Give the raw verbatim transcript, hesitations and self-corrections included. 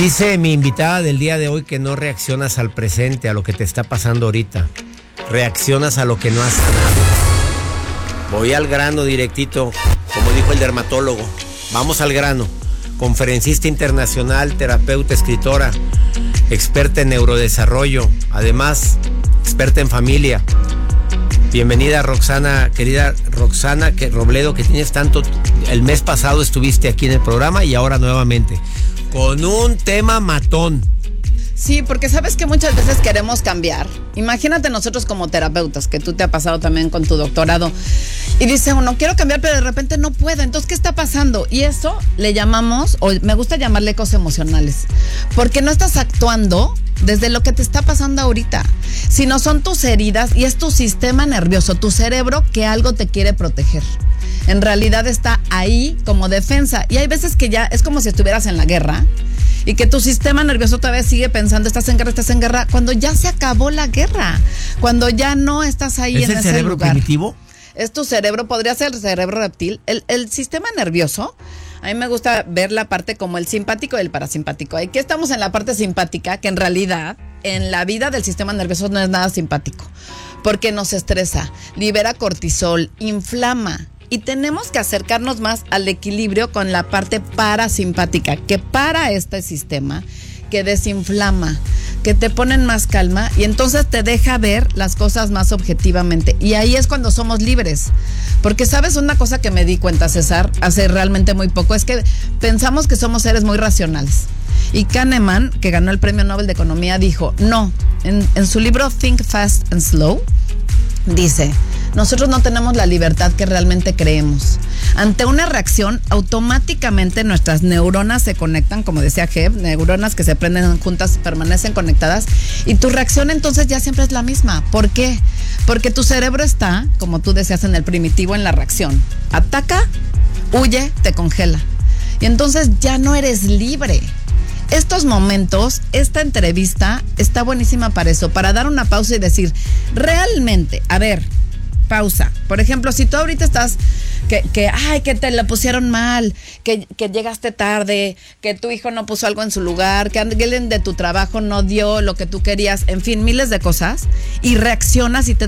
Dice mi invitada del día de hoy que no reaccionas al presente, a lo que te está pasando ahorita. Reaccionas a lo que no has sanado. Voy al grano directito, como dijo el dermatólogo. Vamos al grano. Conferencista internacional, terapeuta, escritora, experta en neurodesarrollo, además experta en familia. Bienvenida, Roxana, querida Roxana que Robledo, que tienes tanto. El mes pasado estuviste aquí en el programa y ahora nuevamente con un tema matón. Sí, porque sabes que muchas veces queremos cambiar. Imagínate nosotros como terapeutas, que tú te ha pasado también con tu doctorado, y dice uno, quiero cambiar, pero de repente no puedo. Entonces, ¿qué está pasando? Y eso le llamamos, o me gusta llamarle ecos emocionales, porque no estás actuando desde lo que te está pasando ahorita, sino son tus heridas y es tu sistema nervioso, tu cerebro que algo te quiere proteger. En realidad está ahí como defensa, y hay veces que ya es como si estuvieras en la guerra y que tu sistema nervioso todavía sigue pensando, estás en guerra, estás en guerra, cuando ya se acabó la guerra, cuando ya no estás ahí en ese lugar. ¿Es el cerebro primitivo? Es tu cerebro, podría ser el cerebro reptil. El, el sistema nervioso, a mí me gusta ver la parte como el simpático y el parasimpático. Aquí estamos en la parte simpática, que en realidad en la vida del sistema nervioso no es nada simpático, porque nos estresa, libera cortisol, inflama. Y tenemos que acercarnos más al equilibrio con la parte parasimpática, que para este sistema, que desinflama, que te pone en más calma y entonces te deja ver las cosas más objetivamente. Y ahí es cuando somos libres. Porque sabes una cosa que me di cuenta, César, hace realmente muy poco, es que pensamos que somos seres muy racionales. Y Kahneman, que ganó el Premio Nobel de Economía, dijo, no, en, en su libro Think Fast and Slow, dice, nosotros no tenemos la libertad que realmente creemos. Ante una reacción, automáticamente nuestras neuronas se conectan, como decía Jeb, neuronas que se prenden juntas permanecen conectadas, y tu reacción entonces ya siempre es la misma. ¿Por qué? Porque tu cerebro está, como tú decías, en el primitivo, en la reacción. Ataca, huye, te congela. Y entonces ya no eres libre. Estos momentos, esta entrevista está buenísima para eso, para dar una pausa y decir, realmente, a ver, pausa. Por ejemplo, si tú ahorita estás, que, que ay, que te la pusieron mal, que, que llegaste tarde, que tu hijo no puso algo en su lugar, que alguien de tu trabajo no dio lo que tú querías, en fin, miles de cosas, y reaccionas y te